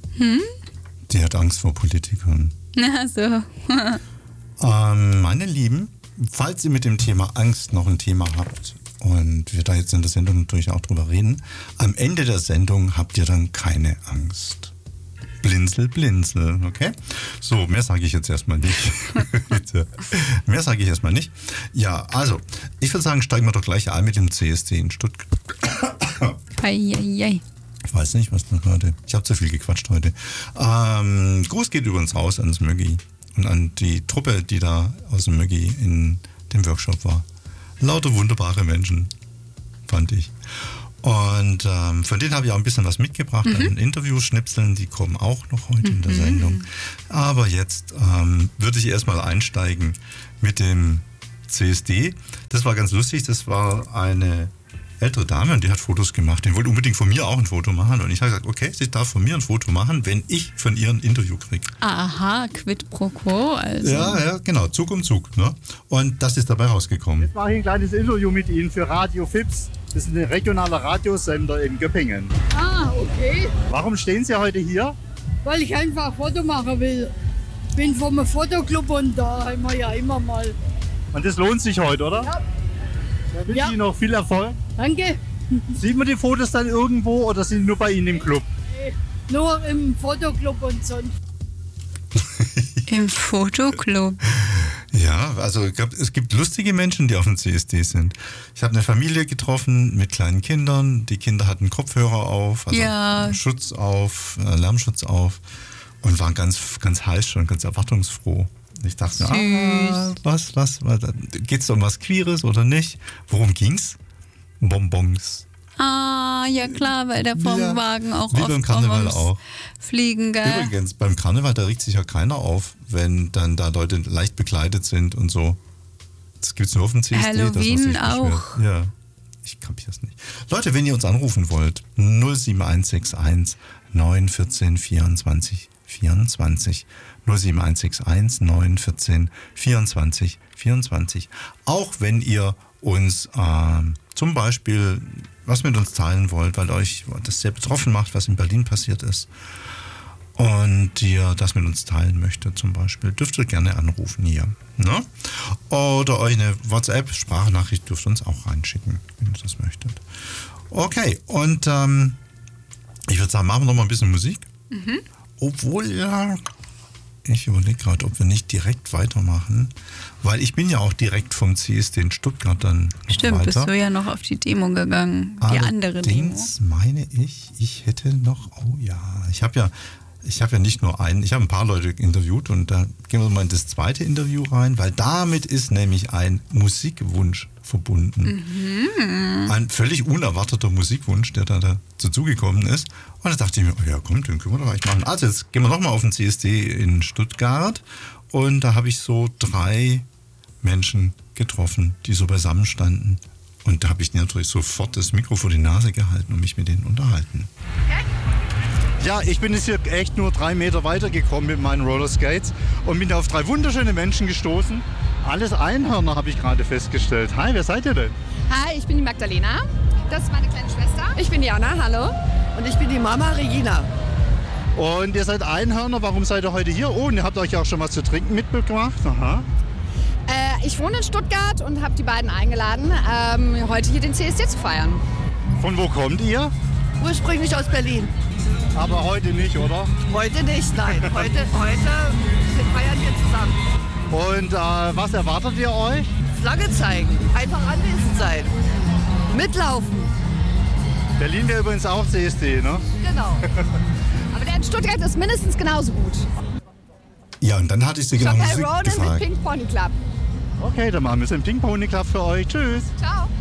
Die hat Angst vor Politikern. Na so. Meine Lieben, falls ihr mit dem Thema Angst noch ein Thema habt und wir da jetzt in der Sendung natürlich auch drüber reden, am Ende der Sendung habt ihr dann keine Angst. Blinzel, blinzel, okay? So, mehr sage ich jetzt erstmal nicht. Mehr sage ich erstmal nicht. Ja, also, ich würde sagen, steigen wir doch gleich ein mit dem CSD in Stuttgart. Eieiei. Ich weiß nicht, was da gerade... Ich habe zu viel gequatscht heute. Gruß geht übrigens raus ans Möggi und an die Truppe, die da aus dem Möggi in dem Workshop war. Lauter wunderbare Menschen, fand ich. Und von denen habe ich auch ein bisschen was mitgebracht an Interviewschnipseln, die kommen auch noch heute in der Sendung. Aber jetzt würde ich erstmal einsteigen mit dem CSD. Das war ganz lustig, das war eine ältere Dame und die hat Fotos gemacht. Die wollte unbedingt von mir auch ein Foto machen und ich habe gesagt, okay, sie darf von mir ein Foto machen, wenn ich von ihr ein Interview kriege. Aha, quid pro quo also. Ja, genau, Zug um Zug. Ne? Und das ist dabei rausgekommen. Jetzt mache ich ein kleines Interview mit Ihnen für Radio Fips. Das ist ein regionaler Radiosender in Göppingen. Ah, okay. Warum stehen Sie heute hier? Weil ich einfach ein Foto machen will. Bin vom Fotoclub und da haben wir ja immer mal. Und das lohnt sich heute, oder? Ja. Dann wünsche ich Ihnen noch viel Erfolg. Danke. Sieht man die Fotos dann irgendwo oder sind die nur bei Ihnen im Club? Nur im Fotoclub und sonst. Im Fotoclub. Ja, also es gibt lustige Menschen, die auf dem CSD sind. Ich habe eine Familie getroffen mit kleinen Kindern. Die Kinder hatten Kopfhörer auf, also Schutz auf, Lärmschutz auf und waren ganz, ganz heiß schon, ganz erwartungsfroh. Ich dachte, was? Geht's um was Queeres oder nicht? Worum ging's? Bonbons. Ah, ja klar, weil der vom Wagen auch wie oft beim Karneval auch. Fliegen, gell? Übrigens, beim Karneval, da regt sich ja keiner auf, wenn dann da Leute leicht bekleidet sind und so. Das gibt's nur auf dem CSD. Halloween auch. Ja, ich kapier's nicht. Leute, wenn ihr uns anrufen wollt, 07161 914 24 24. 07161 914 24 24. Auch wenn ihr uns zum Beispiel was mit uns teilen wollt, weil euch das sehr betroffen macht, was in Berlin passiert ist und ihr das mit uns teilen möchtet zum Beispiel, dürft ihr gerne anrufen hier. Ne? Oder euch eine WhatsApp-Sprachnachricht dürft ihr uns auch reinschicken, wenn ihr das möchtet. Okay, und ich würde sagen, machen wir noch mal ein bisschen Musik. Obwohl, ja, ich überlege gerade, ob wir nicht direkt weitermachen, weil ich bin ja auch direkt vom CSD in Stuttgart dann Stimmt, weiter. bist du ja noch auf die Demo gegangen, die andere Demo. Meine ich hätte noch, ich habe ja nicht nur einen, ich habe ein paar Leute interviewt und da gehen wir mal in das zweite Interview rein, weil damit ist nämlich ein Musikwunsch verbunden. Ein völlig unerwarteter Musikwunsch, der da dazugekommen ist. Und da dachte ich mir, ja komm, den können wir doch eigentlich machen. Also jetzt gehen wir nochmal auf den CSD in Stuttgart und da habe ich so 3 Menschen getroffen, die so beisammen standen. Und da habe ich natürlich sofort das Mikro vor die Nase gehalten und mich mit denen unterhalten. Ja, ich bin jetzt hier echt nur 3 Meter weitergekommen mit meinen Rollerskates und bin auf 3 wunderschöne Menschen gestoßen. Alles Einhörner, habe ich gerade festgestellt. Hi, wer seid ihr denn? Hi, ich bin die Magdalena. Das ist meine kleine Schwester. Ich bin Jana, hallo. Und ich bin die Mama Regina. Und ihr seid Einhörner, warum seid ihr heute hier? Oh, und ihr habt euch auch schon was zu trinken mitgebracht. Aha. Ich wohne in Stuttgart und habe die beiden eingeladen, heute hier den CSD zu feiern. Von wo kommt ihr? Ursprünglich aus Berlin. Aber heute nicht, oder? Heute nicht, nein. Heute feiern wir zusammen. Und was erwartet ihr euch? Flagge zeigen, einfach anwesend sein, mitlaufen. Berlin wäre übrigens auch CSD, ne? Genau. Aber der in Stuttgart ist mindestens genauso gut. Ja, und dann hatte ich sie genau Musik Ronan gefragt. mit Pink Pony Club. Okay, dann machen wir es im Pink Pony Club für euch. Tschüss. Ciao.